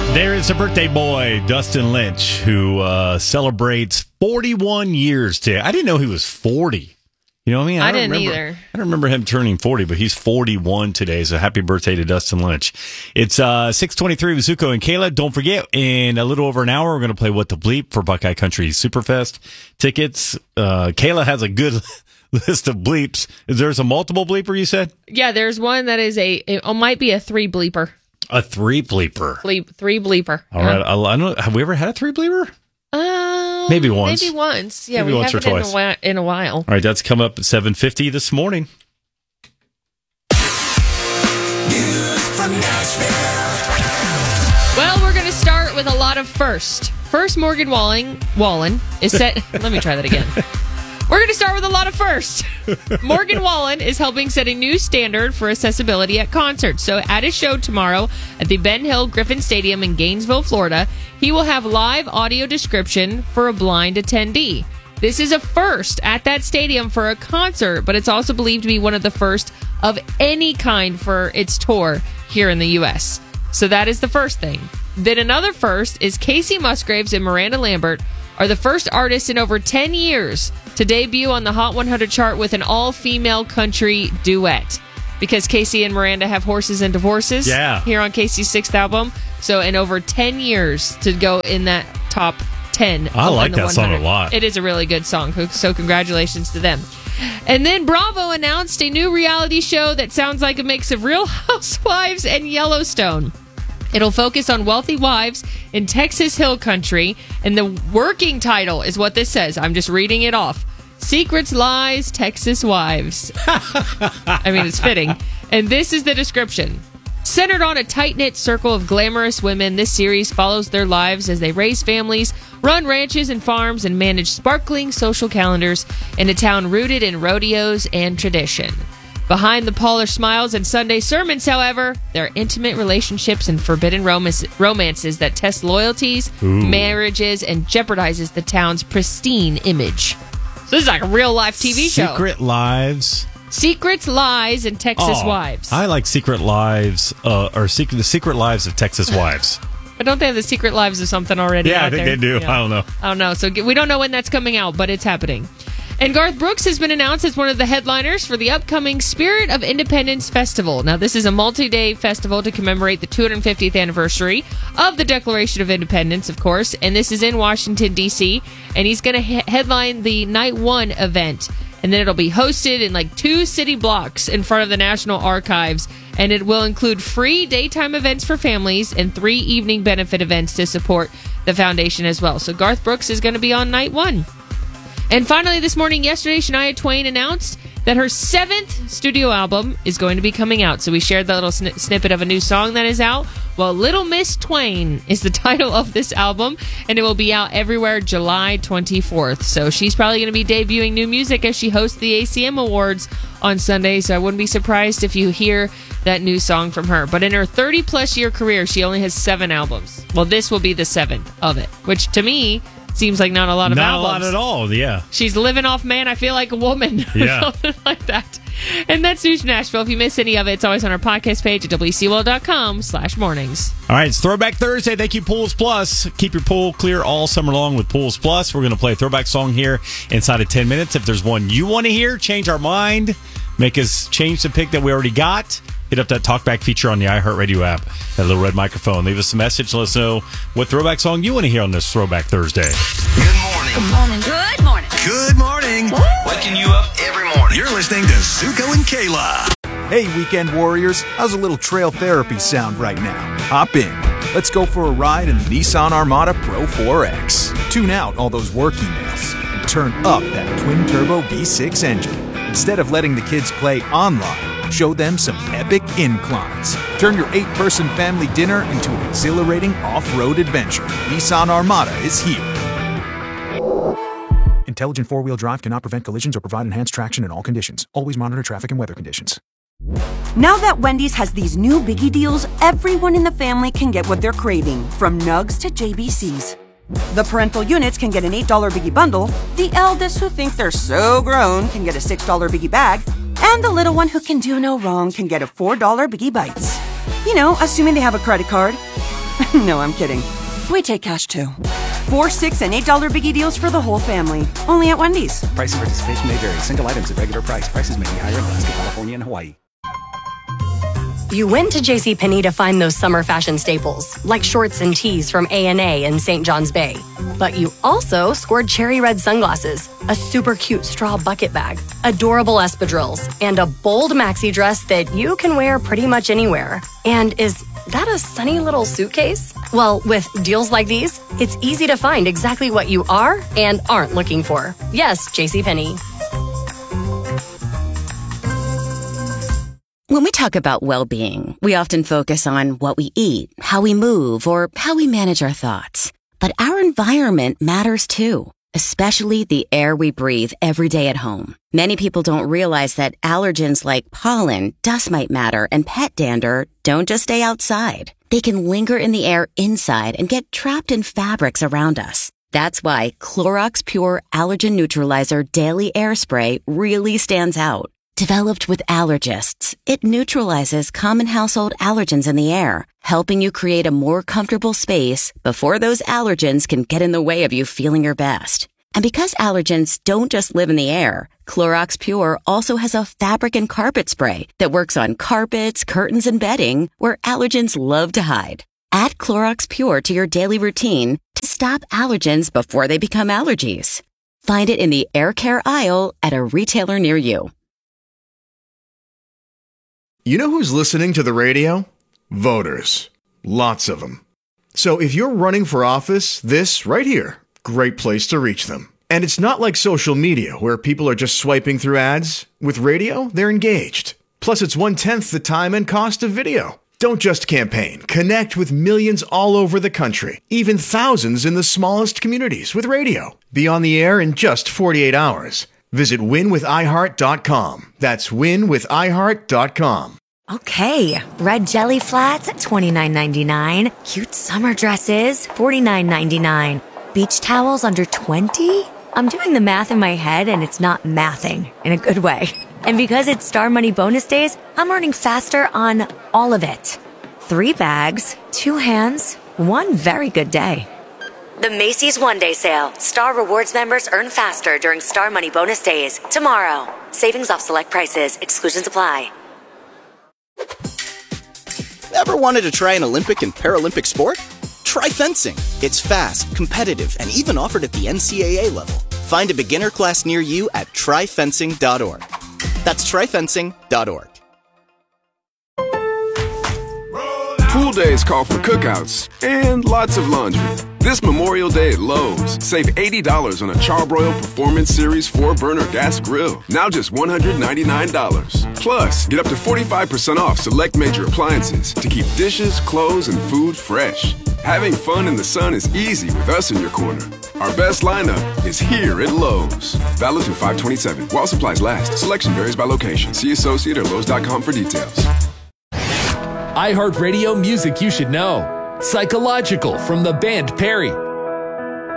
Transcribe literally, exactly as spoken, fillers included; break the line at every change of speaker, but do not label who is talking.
There is a birthday boy, Dustin Lynch, who uh, celebrates forty-one years today. I didn't know he was forty. You know what I mean? I,
I didn't
remember,
either.
I don't remember him turning forty, but he's forty-one today. So happy birthday to Dustin Lynch. It's uh, six twenty-three with Zuko and Kayla. Don't forget, in a little over an hour, we're going to play What the Bleep for Buckeye Country Superfest tickets. Uh, Kayla has a good list of bleeps. Is there a multiple bleeper, you said?
Yeah, there's one that is a, it might be a three bleeper.
A three bleeper.
Bleep, three bleeper.
All right. I, I don't, have we ever had a three bleeper?
Um,
Maybe once.
Maybe once. Yeah,
maybe
we
once
haven't
or
in a,
twice.
while, in a while.
All right, that's come up at seven fifty this morning.
News from Nashville.
Well, we're going to start with a lot of first. First, Morgan Wallen, Wallen is set. Let me try that again. We're going to start with a lot of first. Morgan Wallen is helping set a new standard for accessibility at concerts. So at his show tomorrow at the Ben Hill Griffin Stadium in Gainesville, Florida, he will have live audio description for a blind attendee. This is a first at that stadium for a concert, but it's also believed to be one of the first of any kind for its tour here in the U S. So that is the first thing. Then another first is Casey Musgraves and Miranda Lambert are the first artists in over ten years to debut on the Hot one hundred chart with an all-female country duet. Because Casey and Miranda have Horses and Divorces
yeah.
here on Casey's sixth album. So in over ten years to go in that top ten.
I like that
one hundred.
song a lot.
It is a really good song, so congratulations to them. And then Bravo announced a new reality show that sounds like a mix of Real Housewives and Yellowstone. It'll focus on wealthy wives in Texas Hill Country, and the working title is what this says. I'm just reading it off. Secrets, Lies, Texas Wives. I mean, it's fitting. And this is the description. Centered on a tight-knit circle of glamorous women, this series follows their lives as they raise families, run ranches and farms, and manage sparkling social calendars in a town rooted in rodeos and tradition. Behind the polished smiles and Sunday sermons, however, there are intimate relationships and forbidden romance- romances that test loyalties,
Ooh.
marriages, and jeopardizes the town's pristine image. So this is like a real-life T V show.
Secret Lives.
Secrets, Lies, and Texas
Oh,
Wives.
I like Secret Lives, uh, or secret, the Secret Lives of Texas Wives.
But don't they have the Secret Lives of something already
Yeah,
out
I think
there?
they do.
Yeah.
I don't know.
I don't know. So we don't know when that's coming out, but it's happening. And Garth Brooks has been announced as one of the headliners for the upcoming Spirit of Independence Festival. Now, this is a multi-day festival to commemorate the two hundred fiftieth anniversary of the Declaration of Independence, of course. And this is in Washington, D C And he's going to he- headline the Night One event. And then it'll be hosted in like two city blocks in front of the National Archives. And it will include free daytime events for families and three evening benefit events to support the foundation as well. So Garth Brooks is going to be on Night One. And finally, this morning, yesterday, Shania Twain announced that her seventh studio album is going to be coming out. So we shared that little sn- snippet of a new song that is out. Well, Little Miss Twain is the title of this album, and it will be out everywhere July twenty-fourth. So she's probably going to be debuting new music as she hosts the A C M Awards on Sunday. So I wouldn't be surprised if you hear that new song from her. But in her thirty-plus year career, she only has seven albums. Well, this will be the seventh of it, which to me seems like not a lot of
Not
albums.
a lot at all, yeah.
She's living off Man, I Feel Like a Woman. Or
Yeah.
something like that. And that's News from Nashville. If you miss any of it, it's always on our podcast page at W C W dot com slash mornings.
All right, it's Throwback Thursday. Thank you, Pools Plus. Keep your pool clear all summer long with Pools Plus. We're going to play a throwback song here inside of ten minutes. If there's one you want to hear, change our mind, make us change the pick that we already got, hit up that talkback feature on the iHeartRadio app, that little red microphone. Leave us a message. Let us know what throwback song you want to hear on this Throwback Thursday.
Good morning.
Good morning. Good morning.
Good morning. Waking you up every morning. You're listening to Zuko and Kayla.
Hey, weekend warriors, how's a little trail therapy sound right now? Hop in. Let's go for a ride in the Nissan Armada Pro four X. Tune out all those work emails and turn up that twin-turbo V six engine. Instead of letting the kids play online, show them some epic inclines. Turn your eight-person family dinner into an exhilarating off-road adventure. Nissan Armada is here. Intelligent four-wheel drive cannot prevent collisions or provide enhanced traction in all conditions. Always monitor traffic and weather conditions.
Now that Wendy's has these new biggie deals, everyone in the family can get what they're craving, from nugs to J B Cs. The parental units can get an eight dollar biggie bundle, the eldest who think they're so grown can get a six dollar biggie bag, and the little one who can do no wrong can get a four dollar biggie bites. You know, assuming they have a credit card. No, I'm kidding. We take cash too. Four, six, and eight dollar biggie deals for the whole family. Only at Wendy's.
Price and participation may vary. Single items at regular price. Prices may be higher in Alaska, California, and Hawaii.
You went to JCPenney to find those summer fashion staples, like shorts and tees from A and A in Saint John's Bay. But you also scored cherry red sunglasses, a super cute straw bucket bag, adorable espadrilles, and a bold maxi dress that you can wear pretty much anywhere. And is that a sunny little suitcase? Well, with deals like these, it's easy to find exactly what you are and aren't looking for. Yes, JCPenney.
When we talk about well-being, we often focus on what we eat, how we move, or how we manage our thoughts. But our environment matters too, especially the air we breathe every day at home. Many people don't realize that allergens like pollen, dust mite matter, and pet dander don't just stay outside. They can linger in the air inside and get trapped in fabrics around us. That's why Clorox Pure Allergen Neutralizer Daily Air Spray really stands out. Developed with allergists, it neutralizes common household allergens in the air, helping you create a more comfortable space before those allergens can get in the way of you feeling your best. And because allergens don't just live in the air, Clorox Pure also has a fabric and carpet spray that works on carpets, curtains, and bedding where allergens love to hide. Add Clorox Pure to your daily routine to stop allergens before they become allergies. Find it in the air care aisle at a retailer near you.
You know who's listening to the radio? Voters. Lots of them. So if you're running for office, this right here, great place to reach them. And it's not like social media where people are just swiping through ads. With radio, they're engaged. Plus, it's one-tenth the time and cost of video. Don't just campaign. Connect with millions all over the country, even thousands in the smallest communities with radio. Be on the air in just forty-eight hours. Visit win with i heart dot com. That's win with i heart dot com.
Okay, red jelly flats at twenty-nine ninety-nine. Cute summer dresses, forty-nine ninety-nine. Beach towels under twenty? I'm doing the math in my head and it's not mathing in a good way. And because it's Star Money bonus days, I'm earning faster on all of it. Three bags, two hands, one very good day. The Macy's One Day Sale. Star Rewards members earn faster during Star Money bonus days. Tomorrow. Savings off select prices. Exclusions apply.
Ever wanted to try an Olympic and Paralympic sport? Try fencing. It's fast, competitive, and even offered at the N C A A level. Find a beginner class near you at try fencing dot org. That's try fencing dot org.
Pool days call for cookouts and lots of laundry. This Memorial Day at Lowe's, save eighty dollars on a Charbroil Performance Series four burner gas grill. Now just one hundred ninety-nine dollars. Plus, get up to forty-five percent off select major appliances to keep dishes, clothes, and food fresh. Having fun in the sun is easy with us in your corner. Our best lineup is here at Lowe's. Valid through five twenty-seven. While supplies last. Selection varies by location. See associate or lowes dot com for details.
iHeartRadio music you should know. Psychological from the band Perry.